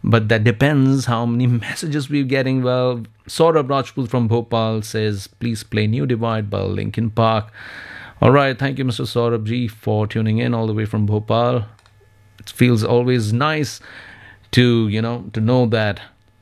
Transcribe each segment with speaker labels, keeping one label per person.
Speaker 1: but that depends how many messages we're getting. Well, Saurabh Rajput from Bhopal says, please play New Divide by Linkin Park. All right, thank you, Mr. Saurabh Ji, for tuning in all the way from Bhopal. It feels always nice to, to know that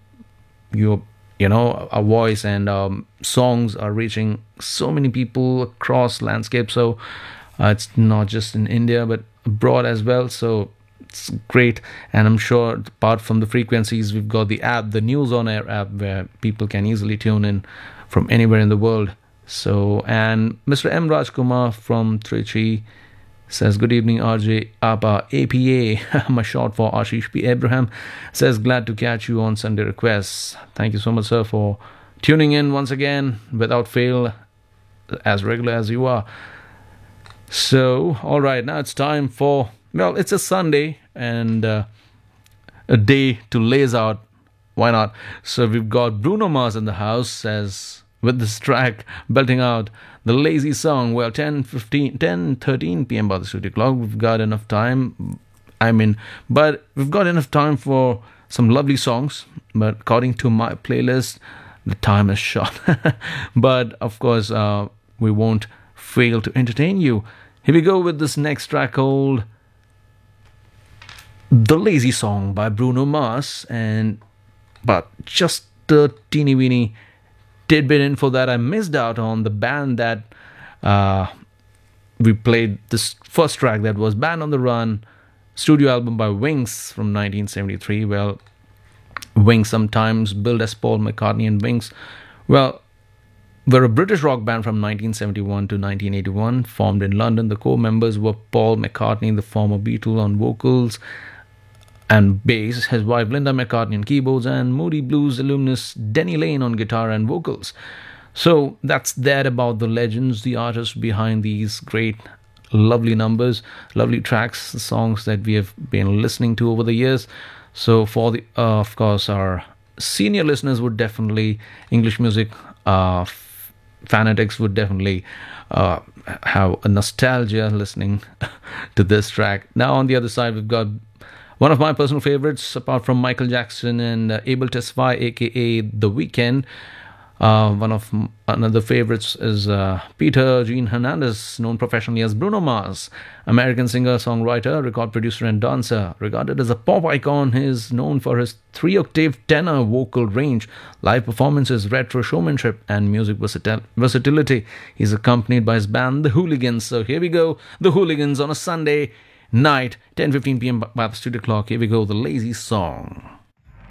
Speaker 1: our voice and songs are reaching so many people across landscape. So it's not just in India, but abroad as well. So it's great. And I'm sure apart from the frequencies, we've got the app, the News on Air app, where people can easily tune in from anywhere in the world. So, and Mr. M. Rajkumar from Trichy says, good evening, RJ APA, APA, my short for Ashish P. Abraham, says, glad to catch you on Sunday Requests. Thank you so much, sir, for tuning in once again, without fail, as regular as you are. So, all right, now it's time for, well, it's a Sunday and a day to laze out. Why not? So we've got Bruno Mars in the house, as with this track belting out the Lazy Song. Well, 10:13 p.m. by the studio clock. We've got enough time. But we've got enough time for some lovely songs. But according to my playlist, the time is short. But of course, we won't fail to entertain you. Here we go with this next track called The Lazy Song by Bruno Mars. But just a teeny weeny tidbit info that I missed out on, the band that we played this first track, that was Band on the Run, studio album by Wings from 1973. Well, Wings, sometimes billed as Paul McCartney and Wings, well, were a British rock band from 1971 to 1981, formed in London. The core members were Paul McCartney, the former Beatle, on vocals and bass, his wife Linda McCartney on keyboards, and Moody Blues alumnus Denny Lane on guitar and vocals. So that's that about the legends, the artists behind these great, lovely numbers, lovely tracks, the songs that we have been listening to over the years. So for the, of course, our senior listeners would definitely, English music fanatics would definitely have a nostalgia listening to this track. Now on the other side, we've got one of my personal favorites, apart from Michael Jackson and Abel Tesfaye, aka The Weeknd. One of another favorites is Peter Gene Hernandez, known professionally as Bruno Mars, American singer, songwriter, record producer, and dancer. Regarded as a pop icon, he is known for his 3-octave tenor vocal range, live performances, retro showmanship, and music versatility. He's accompanied by his band, The Hooligans. So here we go, The Hooligans on a Sunday night, 10:15 p.m. by the studio clock. Here we go, The Lazy Song.